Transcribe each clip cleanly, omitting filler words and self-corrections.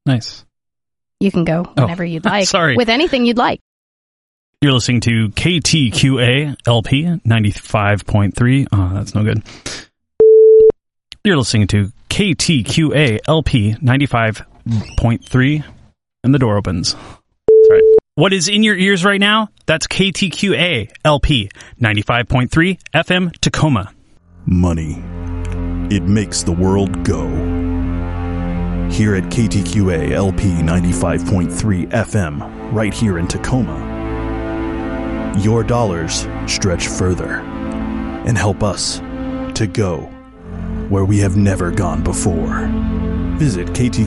Nice. You can go whenever you'd like. Sorry. With anything you'd like. You're listening to KTQA LP 95.3. Oh, that's no good. You're listening to KTQA LP 95.3, and the door opens. That's right. What is in your ears right now? That's KTQA LP 95.3 FM Tacoma. Money. It makes the world go. Here at KTQA LP 95.3 FM, right here in Tacoma, your dollars stretch further and help us to go where we have never gone before. Visit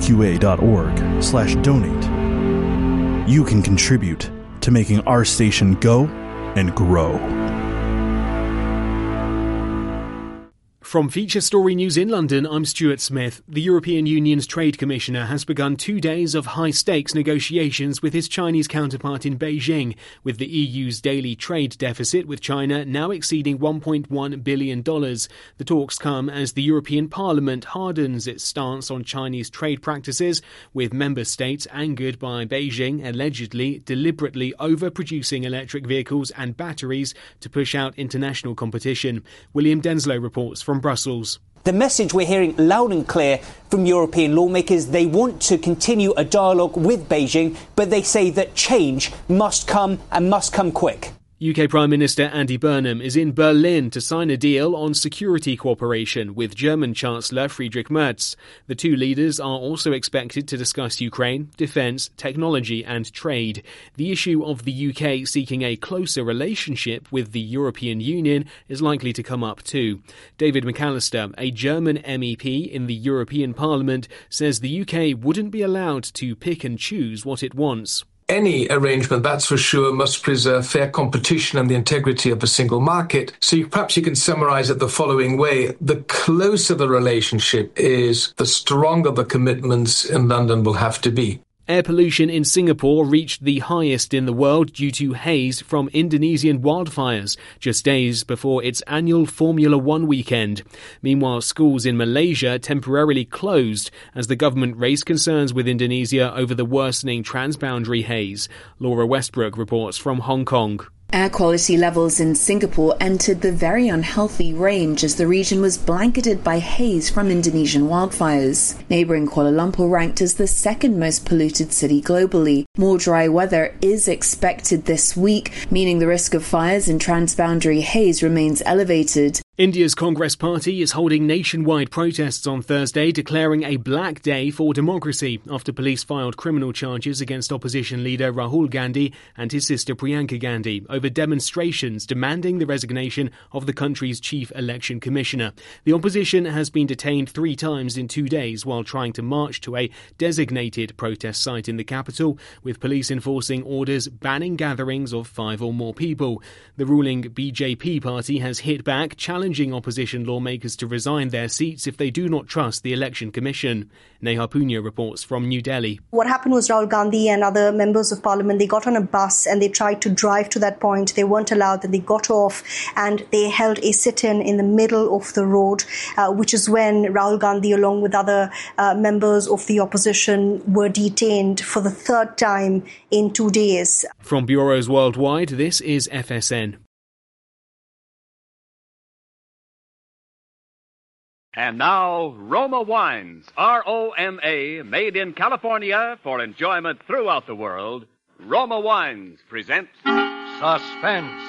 ktqa.org/donate. You can contribute to making our station go and grow. From Feature Story News in London, I'm Stuart Smith. The European Union's Trade Commissioner has begun 2 days of high-stakes negotiations with his Chinese counterpart in Beijing, with the EU's daily trade deficit with China now exceeding $1.1 billion. The talks come as the European Parliament hardens its stance on Chinese trade practices, with member states angered by Beijing allegedly deliberately overproducing electric vehicles and batteries to push out international competition. William Denslow reports from Brussels. The message we're hearing loud and clear from European lawmakers, they want to continue a dialogue with Beijing, but they say that change must come and must come quick. UK Prime Minister Andy Burnham is in Berlin to sign a deal on security cooperation with German Chancellor Friedrich Merz. The two leaders are also expected to discuss Ukraine, defence, technology and trade. The issue of the UK seeking a closer relationship with the European Union is likely to come up too. David McAllister, a German MEP in the European Parliament, says the UK wouldn't be allowed to pick and choose what it wants. Any arrangement, that's for sure, must preserve fair competition and the integrity of the single market. So perhaps you can summarise it the following way. The closer the relationship is, the stronger the commitments in London will have to be. Air pollution in Singapore reached the highest in the world due to haze from Indonesian wildfires, just days before its annual Formula One weekend. Meanwhile, schools in Malaysia temporarily closed as the government raised concerns with Indonesia over the worsening transboundary haze. Laura Westbrook reports from Hong Kong. Air quality levels in Singapore entered the very unhealthy range as the region was blanketed by haze from Indonesian wildfires. Neighbouring Kuala Lumpur ranked as the second most polluted city globally. More dry weather is expected this week, meaning the risk of fires in transboundary haze remains elevated. India's Congress Party is holding nationwide protests on Thursday, declaring a black day for democracy after police filed criminal charges against opposition leader Rahul Gandhi and his sister Priyanka Gandhi over demonstrations demanding the resignation of the country's chief election commissioner. The opposition has been detained 3 times in 2 days while trying to march to a designated protest site in the capital, with police enforcing orders banning gatherings of 5 or more people. The ruling BJP party has hit back, challenging opposition lawmakers to resign their seats if they do not trust the Election Commission. Neha Punya reports from New Delhi. What happened was Rahul Gandhi and other members of parliament, they got on a bus and they tried to drive to that point. They weren't allowed, then they got off and they held a sit-in in the middle of the road, which is when Rahul Gandhi, along with other members of the opposition, were detained for the 3rd time in 2 days. From bureaus worldwide, this is FSN. And now, Roma Wines, R-O-M-A, made in California for enjoyment throughout the world. Roma Wines present Suspense.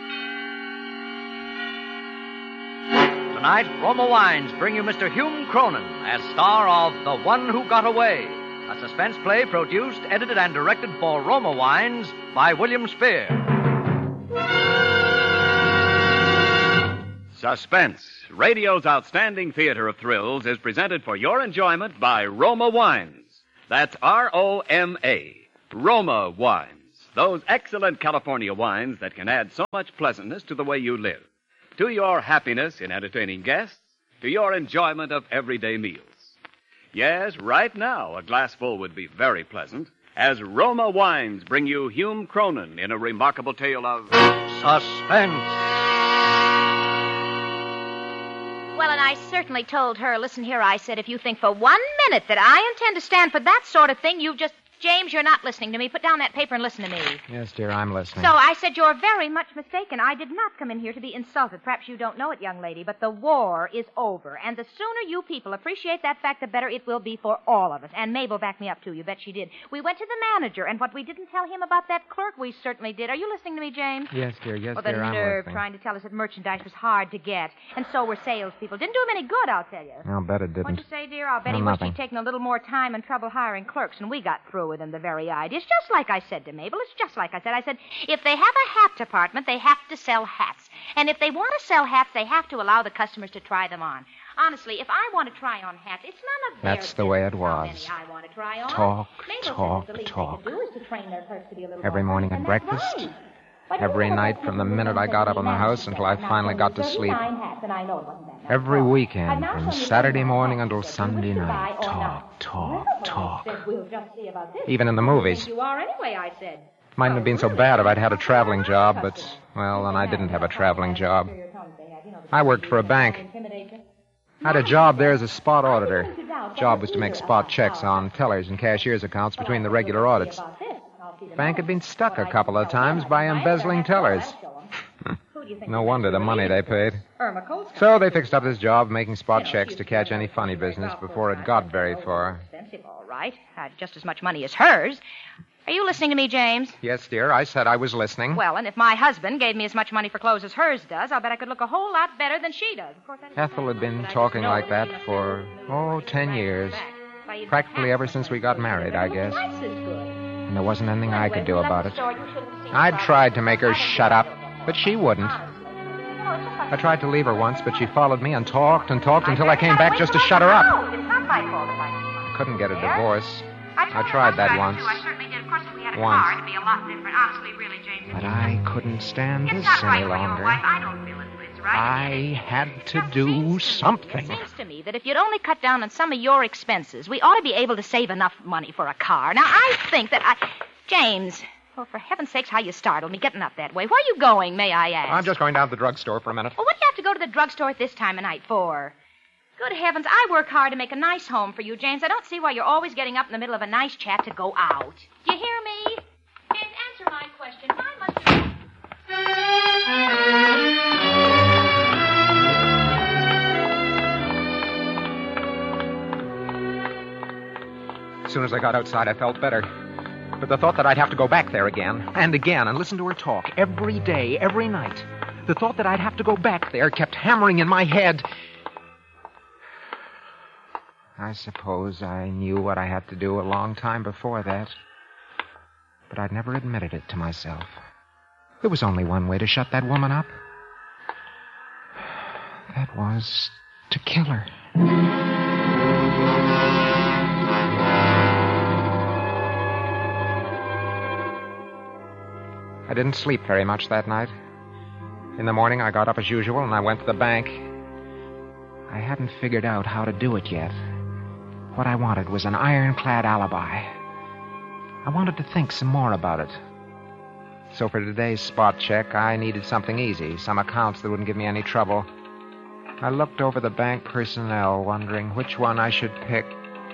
Tonight, Roma Wines bring you Mr. Hume Cronin as star of The One Who Got Away, a suspense play produced, edited, and directed for Roma Wines by William Spear. Suspense, radio's outstanding theater of thrills, is presented for your enjoyment by Roma Wines. That's R-O-M-A, Roma Wines. Those excellent California wines that can add so much pleasantness to the way you live, to your happiness in entertaining guests, to your enjoyment of everyday meals. Yes, right now, a glassful would be very pleasant, as Roma Wines bring you Hume Cronin in a remarkable tale of suspense. Well, and I certainly told her, listen here, I said, if you think for 1 minute that I intend to stand for that sort of thing, you've just... James, you're not listening to me. Put down that paper and listen to me. Yes, dear, I'm listening. So I said you're very much mistaken. I did not come in here to be insulted. Perhaps you don't know it, young lady, but the war is over. And the sooner you people appreciate that fact, the better it will be for all of us. And Mabel backed me up, too. You bet she did. We went to the manager, and what we didn't tell him about that clerk, we certainly did. Are you listening to me, James? Yes, dear, yes, well, dear, the I'm nerve listening. trying to tell us that merchandise was hard to get. And so were salespeople. Didn't do him any good, I'll tell you. I'll bet it didn't. What'd you say, dear? I'll bet No, he wished nothing. he'd taken a little more time and trouble hiring clerks, and we got through with him the very eye. It's just like I said to Mabel. It's just like I said. I said, if they have a hat department, they have to sell hats. And if they want to sell hats, they have to allow the customers to try them on. Honestly, if I want to try on hats, it's none of their That's the way it business was. how many I want to try on. Talk, Mabel says talk, the least talk. They can do is to train their clerks to be a little Every more morning nice, at and that's breakfast, right. But every you know night what from the that minute I got up in the house until I finally got to sleep. 39 hats, and I know it wasn't that much. Every I've weekend, now from shown you Saturday 39 morning hats. until If you Sunday wish to night. buy or not. Talk. Said, we'll just see about this. Even in the movies. You are anyway, I said. Mightn't have been so bad if I'd had a traveling job, but, well, then I didn't have a traveling job. I worked for a bank. I had a job there as a spot auditor. Job was to make spot checks on tellers and cashier's accounts between the regular audits. Bank had been stuck a couple of times by embezzling tellers. No wonder the money they paid. So they fixed up this job making spot checks to catch any funny business before it got very far. Expensive, all right. Had just as much money as hers. Are you listening to me, James? Yes, dear, I said I was listening. Well, and if my husband gave me as much money for clothes as hers does, I'll bet I could look a whole lot better than she does. Of course, Ethel had been talking like that for, 10 years. Practically ever since we got married, I guess. And there wasn't anything I could do about it. I'd tried to make her shut up, but she wouldn't. I tried to leave her once, but she followed me and talked until I came back just to shut her up. I couldn't get a divorce. I tried that once. But I couldn't stand this any longer. I had to do something. It seems to me that if you'd only cut down on some of your expenses, we ought to be able to save enough money for a car. Now, I think that James, well, for heaven's sakes, how you startled me getting up that way. Where are you going, may I ask? I'm just going down to the drugstore for a minute. Well, what do you have to go to the drugstore at this time of night for? Good heavens, I work hard to make a nice home for you, James. I don't see why you're always getting up in the middle of a nice chat to go out. Do you hear me? James, answer my question. Why must you... As soon as I got outside, I felt better. But the thought that I'd have to go back there again and listen to her talk every day, every night, the thought that I'd have to go back there kept hammering in my head. I suppose I knew what I had to do a long time before that. But I'd never admitted it to myself. There was only one way to shut that woman up. That was to kill her. I didn't sleep very much that night. In the morning, I got up as usual and I went to the bank. I hadn't figured out how to do it yet. What I wanted was an ironclad alibi. I wanted to think some more about it. So for today's spot check, I needed something easy, some accounts that wouldn't give me any trouble. I looked over the bank personnel, wondering which one I should pick.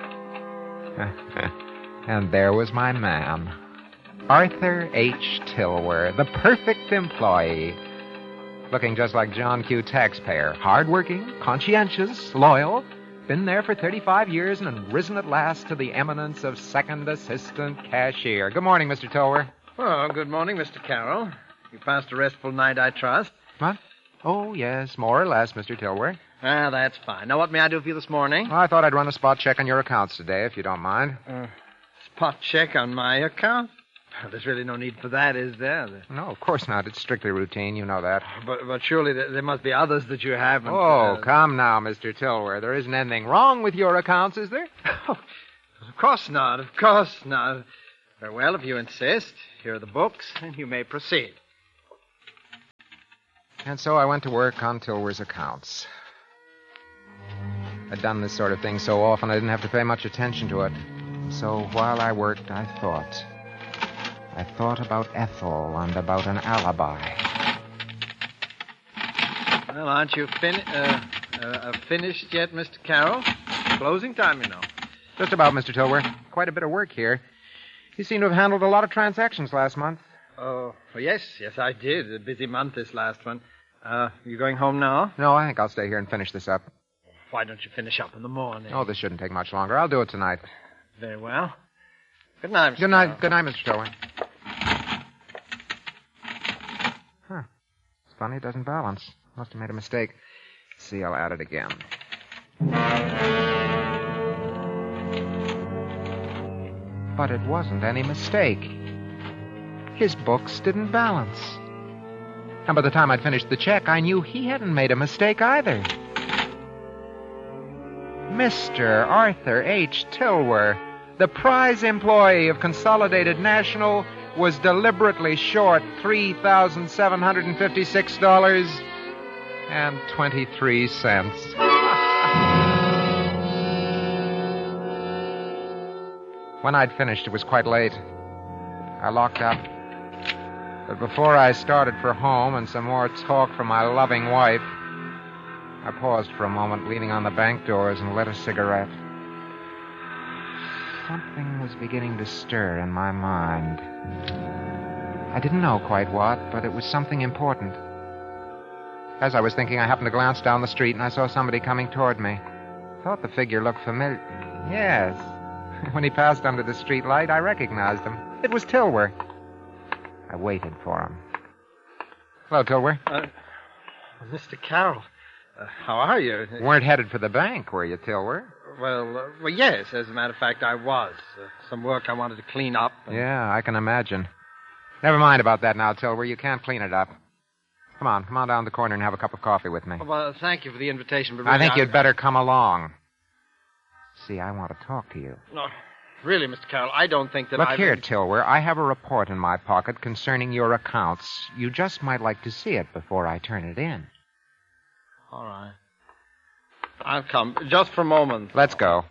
And there was my man, Arthur H. Tilwer, the perfect employee. Looking just like John Q. Taxpayer. Hardworking, conscientious, loyal. Been there for 35 years and risen at last to the eminence of second assistant cashier. Good morning, Mr. Tilwer. Oh, good morning, Mr. Carroll. You passed a restful night, I trust. What? Oh, yes, more or less, Mr. Tilwer. Ah, that's fine. Now, what may I do for you this morning? Well, I thought I'd run a spot check on your accounts today, if you don't mind. Spot check on my account? There's really no need for that, is there? No, of course not. It's strictly routine. You know that. But surely there must be others that you haven't... Oh, come now, Mr. Tilwer. There isn't anything wrong with your accounts, is there? Oh, of course not. Of course not. Very well, if you insist. Here are the books, and you may proceed. And so I went to work on Tilwer's accounts. I'd done this sort of thing so often I didn't have to pay much attention to it. So while I worked, I thought. I thought about Ethel and about an alibi. Well, aren't you finished? Finished yet, Mr. Carroll? Closing time, you know. Just about, Mr. Tilwer. Quite a bit of work here. You seem to have handled a lot of transactions last month. Oh, well, yes, I did. A busy month this last one. You going home now? No, I think I'll stay here and finish this up. Why don't you finish up in the morning? Oh, this shouldn't take much longer. I'll do it tonight. Very well. Good night, Mr. Good night. Carroll. Good night, Mr. Tilwer. Huh. It's funny it doesn't balance. Must have made a mistake. Let's see, I'll add it again. But it wasn't any mistake. His books didn't balance. And by the time I'd finished the check, I knew he hadn't made a mistake either. Mr. Arthur H. Tilwer, the prize employee of Consolidated National, was deliberately short $3,756.23. When I'd finished, it was quite late. I locked up. But before I started for home and some more talk from my loving wife, I paused for a moment, leaning on the bank doors, and lit a cigarette. Something was beginning to stir in my mind. I didn't know quite what, but it was something important. As I was thinking, I happened to glance down the street, and I saw somebody coming toward me. Thought the figure looked familiar. Yes. When he passed under the street light, I recognized him. It was Tilwer. I waited for him. Hello, Tilwer. Mr. Carroll, how are you? Weren't headed for the bank, were you, Tilwer? Well, yes. As a matter of fact, I was. Some work I wanted to clean up. Yeah, I can imagine. Never mind about that now, Tilwer. You can't clean it up. Come on down the corner and have a cup of coffee with me. Well, thank you for the invitation, but I think you'd better come along. See, I want to talk to you. No, really, Mr. Carroll, I don't think that Look here, Tilwer. I have a report in my pocket concerning your accounts. You just might like to see it before I turn it in. All right. I'll come. Just for a moment. Let's go.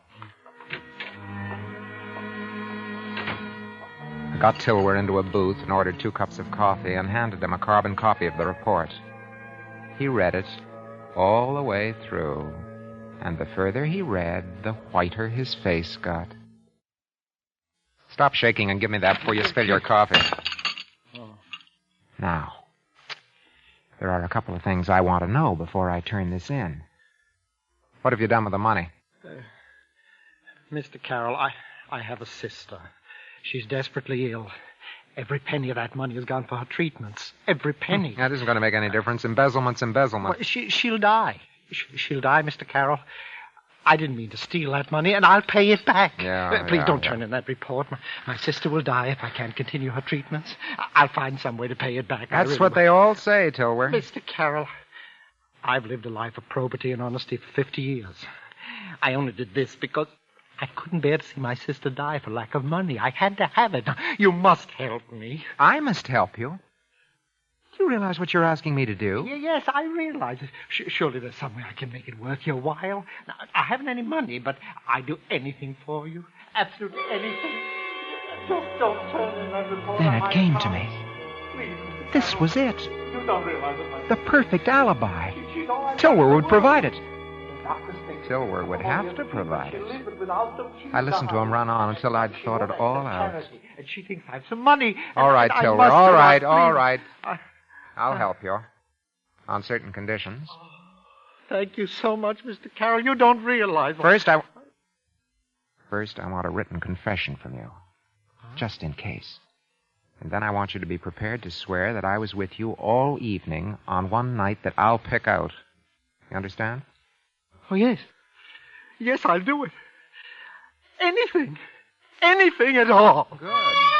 I got Tilwer into a booth and ordered 2 cups of coffee and handed him a carbon copy of the report. He read it all the way through. And the further he read, the whiter his face got. Stop shaking and give me that before you spill your coffee. Oh. Now, there are a couple of things I want to know before I turn this in. What have you done with the money? Mr. Carroll, I have a sister. She's desperately ill. Every penny of that money has gone for her treatments. Every penny. That isn't going to make any difference. Embezzlement's embezzlement. Well, she'll die. She'll die, Mr. Carroll. I didn't mean to steal that money, and I'll pay it back. Please don't turn in that report. My sister will die if I can't continue her treatments. I'll find some way to pay it back. That's what they all say, Tilwer. Mr. Carroll, I've lived a life of probity and honesty for 50 years. I only did this because I couldn't bear to see my sister die for lack of money. I had to have it. You must help me. I must help you? Do you realize what you're asking me to do? Yes, I realize it. Surely there's some way I can make it worth your while. Now, I haven't any money, but I'd do anything for you. Absolutely anything. Just don't turn in that report. Then it came to me. Please. This was it. You don't realize it. The perfect alibi. Tilwer would provide it. Tilwer would have to provide it. I listened to him run on until I'd thought it all out. And she thinks I have some money. All right, Tilwer. All right. I'll help you. On certain conditions. Thank you so much, Mr. Carroll. You don't realize... First, I want a written confession from you. Just in case. And then I want you to be prepared to swear that I was with you all evening on one night that I'll pick out. You understand? Oh, yes. Yes, I'll do it. Anything. Anything at all. Good.